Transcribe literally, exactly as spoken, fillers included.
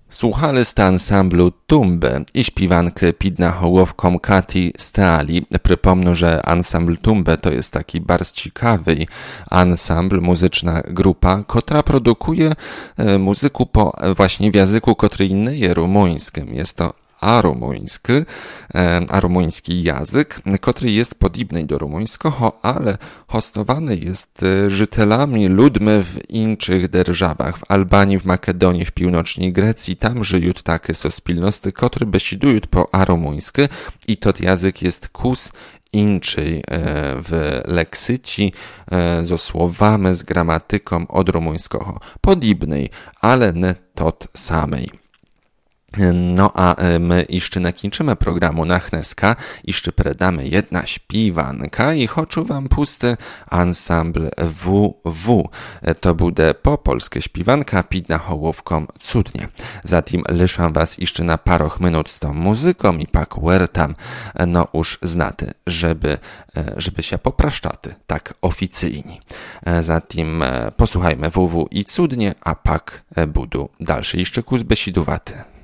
Słuchali z ansamblu Tumby i śpiewankę pід nahołowką Kati Stali. Przypomnę, że ansambl Tumby to jest taki bardzo ciekawy ansambl, muzyczna grupa, która produkuje muzyku po właśnie w języku, który inny jest rumuńskim. Jest to arumuński, a rumuński język, który jest podobny do rumuńskiego, ale hostowany jest żytelami, ludźmi w innych державach, w Albanii, w Makedonii, w północnej Grecji. Tam żyją takie sospilności, które besidują po arumuńsku i to język jest kus inczej w leksyci, ze słowami, z gramatyką od rumuńskiego. Podobnej, ale nie tot samej. No a my jeszcze nakończymy programu na Chneska, jeszcze predamy jedna śpiwanka i choczu wam pusty ansambl W W. To będzie po polskie śpiwanka pід nahołowką cudnie. Zatem liszam was jeszcze na paroch minut z tą muzyką i pak wertam, no już znaty, żeby, żeby się popraszczaty, tak oficyjni. Zatem posłuchajmy W W i cudnie, a pak budu dalszy jeszcze kus besidowaty.